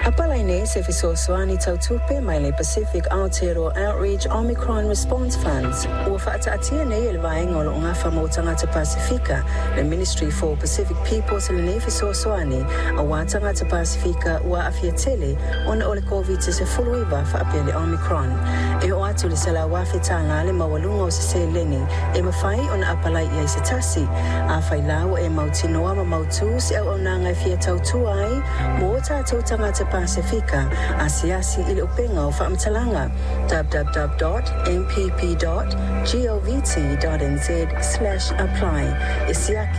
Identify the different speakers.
Speaker 1: Apalaine se fisoswani tautupe mai Pacific Aotearoa Outreach Omicron Response Funds. Ua whaataatia nei ele vaenga o lo ngafa mo tangata Pasifika, the Ministry for Pacific Peoples le nei fisoswani, a wā tangata Pasifika ua afiatele ona ole COVID se fuluiva whaapia le Omicron. E o atu le sala wawhetanga le mawalunga o se leni, e mawhai ona apalai ia se tasi, a whailawa e mautinoa ma mautu se au nanga e fia tautu ai, mo tātou tangata Pasifika, asiasi ili upenga o whaamtalanga, www.mpp.govt.nz/apply.